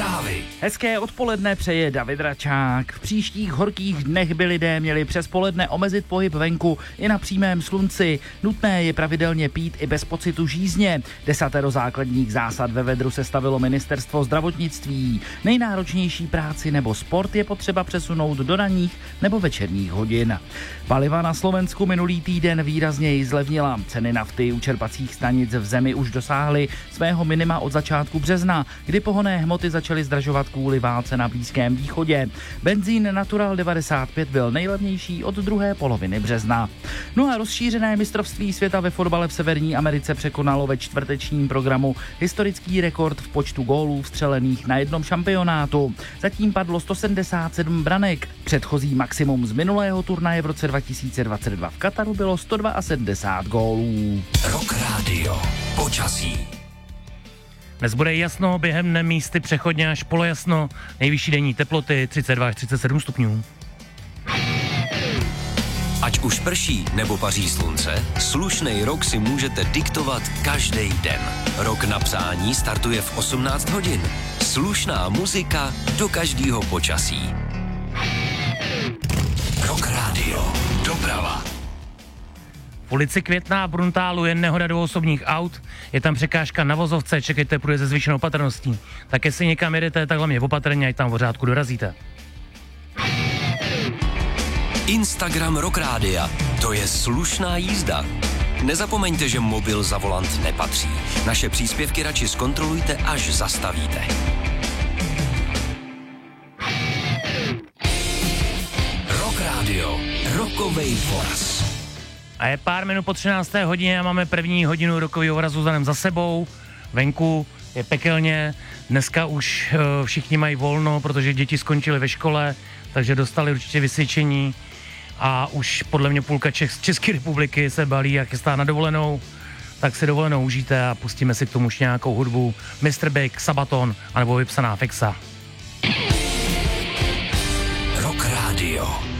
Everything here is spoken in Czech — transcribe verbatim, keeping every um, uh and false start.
Zprávy. Hezké odpoledne přeje David Račák. V příštích horkých dnech by lidé měli přes poledne omezit pohyb venku i na přímém slunci. Nutné je pravidelně pít i bez pocitu žízně. Desatero základních zásad ve vedru sestavilo ministerstvo zdravotnictví. Nejnáročnější práci nebo sport je potřeba přesunout do ranních nebo večerních hodin. Paliva na Slovensku minulý týden výrazněji zlevnila. Ceny nafty u čerpacích stanic v zemi už dosáhly svého minima od začátku března, kdy pohonné hmoty začaly zdražovat kvůli válce na Blízkém východě. Benzín Natural devadesát pět byl nejlevnější od druhé poloviny března. No a rozšířené mistrovství světa ve fotbale v Severní Americe překonalo ve čtvrtečním programu historický rekord v počtu gólů vstřelených na jednom šampionátu. Zatím padlo sto sedmdesát sedm branek. Předchozí maximum z minulého turnaje v roce dva tisíce dvacet dva v Kataru bylo sto sedmdesát dva gólů. Rock Radio. Počasí. Dnes bude jasno, během dne místy přechodně až polojasno, nejvyšší denní teploty třicet dva až třicet sedm stupňů. Ať už prší nebo paří slunce, slušnej rok si můžete diktovat každý den. Rok na psání startuje v osmnáct hodin. Slušná muzika do každého počasí. Rock Radio. Doprava. V ulici Květná v Bruntálu je nehoda dvou osobních aut, je tam překážka na vozovce, čekejte, půjde se zvýšenou opatrností. Tak jestli někam jedete, tak hlavně opatrně, ať tam v pořádku dorazíte. Instagram Rock Rádia. To je slušná jízda. Nezapomeňte, že mobil za volant nepatří. Naše příspěvky radši zkontrolujte, až zastavíte. Rock Radio. Rockovej voraz. A je pár minut po třinácté hodině a máme první hodinu rokového vorazu za sebou. Venku je pekelně, dneska už uh, všichni mají volno, protože děti skončily ve škole, takže dostali určitě vysvědčení a už podle mě půlka Čech, z České republiky se balí a chystá na dovolenou, tak si dovolenou užijte a pustíme si k tomu už nějakou hudbu. mister Big, Sabaton, anebo vypsaná Fexa. Rock Radio.